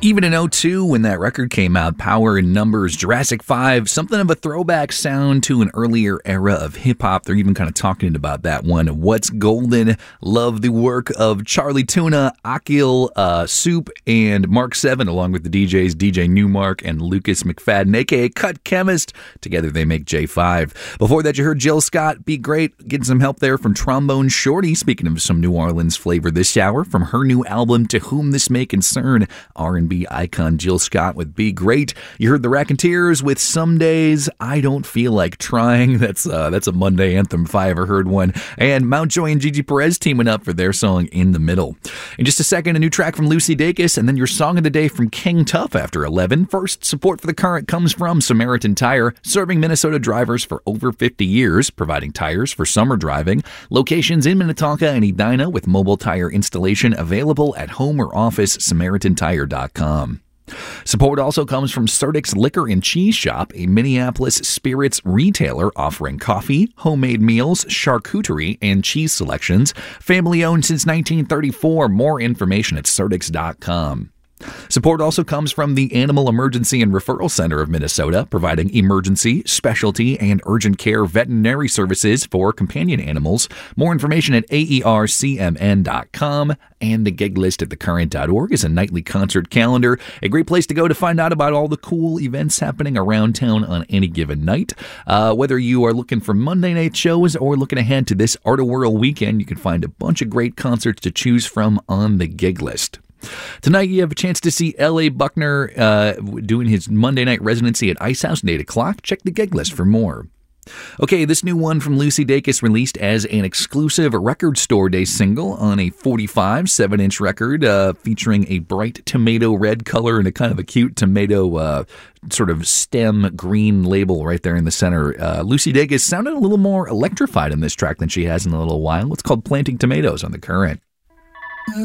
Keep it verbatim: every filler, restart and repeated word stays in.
Even in oh two, when that record came out, Power in Numbers, Jurassic five, something of a throwback sound to an earlier era of hip-hop. They're even kind of talking about that one. What's Golden? Love the work of Charlie Tuna, Akil, uh, Soup, and Mark seven, along with the D Js D J Newmark and Lucas McFadden, a k a. Cut Chemist. Together they make J five. Before that, you heard Jill Scott, Be Great, getting some help there from Trombone Shorty. Speaking of some New Orleans flavor this hour, from her new album, To Whom This May Concern, R and B icon Jill Scott with Be Great. You heard the Raconteurs with Some Days I Don't Feel Like Trying. That's uh, that's a Monday anthem if I ever heard one. And Mountjoy and Gigi Perez teaming up for their song In the Middle. In just a second, a new track from Lucy Dacus, and then your song of the day from King Tuff after eleven. First, support for the current comes from Samaritan Tire, serving Minnesota drivers for over fifty years, providing tires for summer driving. Locations in Minnetonka and Edina with mobile tire installation available at home or office, samaritan tire dot com. Support also comes from Surdyk's Liquor and Cheese Shop, a Minneapolis spirits retailer offering coffee, homemade meals, charcuterie, and cheese selections. Family owned since nineteen thirty-four. More information at surdyks dot com. Support also comes from the Animal Emergency and Referral Center of Minnesota, providing emergency, specialty, and urgent care veterinary services for companion animals. More information at A E R C M N dot com. And the gig list at the current dot org is a nightly concert calendar, a great place to go to find out about all the cool events happening around town on any given night. Uh, whether you are looking for Monday night shows or looking ahead to this Art of Whirl weekend, you can find a bunch of great concerts to choose from on the gig list. Tonight, you have a chance to see L A. Buckner uh, doing his Monday night residency at Ice House at eight o'clock. Check the gig list for more. Okay, this new one from Lucy Dacus released as an exclusive Record Store Day single on a forty-five seven-inch record uh, featuring a bright tomato red color and a kind of a cute tomato uh, sort of stem green label right there in the center. Uh, Lucy Dacus sounded a little more electrified in this track than she has in a little while. It's called Planting Tomatoes on The Current.